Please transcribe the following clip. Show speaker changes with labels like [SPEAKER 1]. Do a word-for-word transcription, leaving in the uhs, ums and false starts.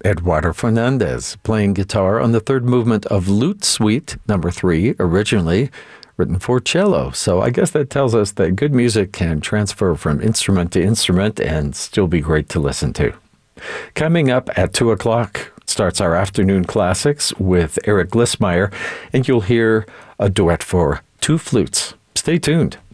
[SPEAKER 1] Eduardo Fernandez playing guitar on the third movement of Lute Suite number three, originally written for cello. So I guess that tells us that good music can transfer from instrument to instrument and still be great to listen to. Coming up at two o'clock starts our afternoon classics with Eric Glissmeyer, and you'll hear a duet for two flutes. Stay tuned.